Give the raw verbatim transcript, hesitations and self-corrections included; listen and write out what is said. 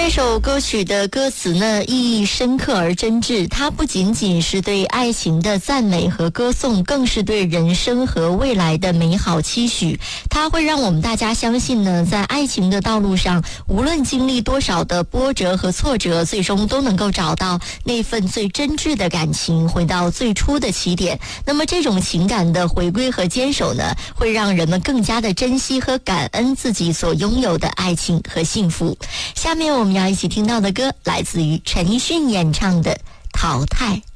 这首歌曲的歌词呢，意义深刻而真挚，它不仅仅是对爱情的赞美和歌颂，更是对人生和未来的美好期许。它会让我们大家相信呢，在爱情的道路上，无论经历多少的波折和挫折，最终都能够找到那份最真挚的感情，回到最初的起点。那么这种情感的回归和坚守呢，会让人们更加的珍惜和感恩自己所拥有的爱情和幸福。下面我们要一起听到的歌来自于陈奕迅演唱的《淘汰》。